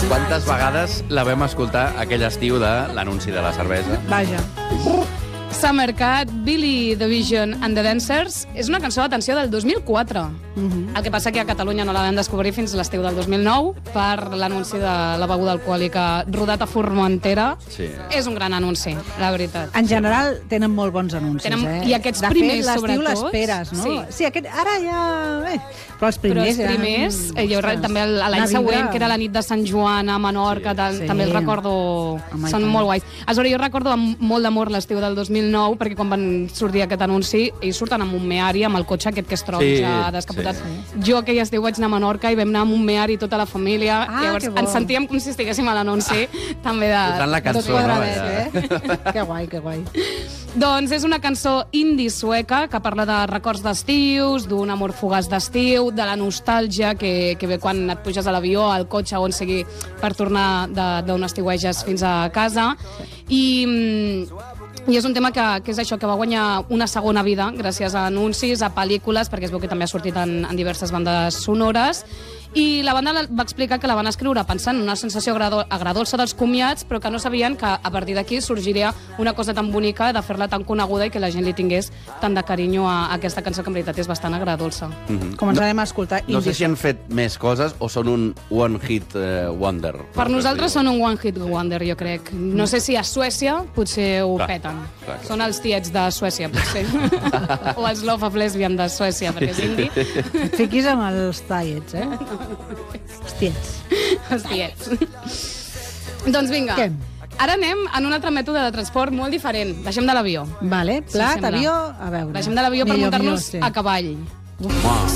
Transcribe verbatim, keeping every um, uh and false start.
Quantes vegades la vam escoltar aquell estiu de l'anunci de la cervesa? Vaja. Summer Cat, Billy the Vision and the Dancers és una cançó, atenció, del dos mil quatre. Uh-huh. El que passa que a Catalunya no la vam descobrir fins a l'estiu del dos mil nou per l'anunci de la beguda alcohòlica rodat a Formentera. Sí. És un gran anunci, la veritat. En general, tenen molt bons anuncis, Tenen- eh? i aquests de primers, fet, l'estiu sobretot, l'esperes, no? sí. Sí, aquest, ara ja... Eh. Però els Però primers... els primers, eren, eh, jo ostres, també el- l'any una següent, vibra. que era la nit de Sant Joan a Menorca, Sí. sí. també Sí. els recordo, Home, i són tant. molt guais. Aleshores, jo recordo amb molt d'amor l'estiu del dos mil nou, perquè quan van sortir aquest anunci, ells surten amb un Meari, amb el cotxe aquest que es troba Sí, ja descapotat. sí. Jo aquell estiu vaig anar a Menorca i vam anar amb un Meari tota la família, Ah, llavors que bo. ens sentíem com si estiguéssim a l'anunci, també de... Posant la cançó, Tot quadradet, no? eh? Que guai, que guai. Doncs és una cançó indie sueca que parla de records d'estius, d'un amor fugaç d'estiu, de la nostàlgia que, que ve quan et puges a l'avió, al cotxe, on sigui, per tornar de- d'on estiueges fins a casa. I, mm, I és un tema que, que és això, que va guanyar una segona vida gràcies a anuncis, a pel·lícules, perquè es veu que també ha sortit en, en diverses bandes sonores. I la banda la- va explicar que la van escriure pensant en una sensació agrado- agradolça dels comiats, però que no sabien que a partir d'aquí sorgiria una cosa tan bonica de fer-la tan coneguda i que la gent li tingués tant de carinyo a, a aquesta cançó, que en veritat és bastant agradolça. Mhm. Començarem a escoltar No sé indie. si han fet més coses o són un one-hit uh, wonder. Per nosaltres són un one-hit wonder, jo crec. No sé si a Suècia potser ho Clar, peten. clar que Són els tiets de Suècia, potser. O els Love of Lesbian de Suècia, perquè és indi. Et fiquis amb els tallets, eh? Hostiets. Els tiets. Doncs vinga. Què? Ara anem en un altre mètode de transport molt diferent. Deixem de l'avió. Vale, Si plat, sembla. avió, a veure. Deixem de l'avió per Millor, muntar-nos millor, sí. a cavall. Uah.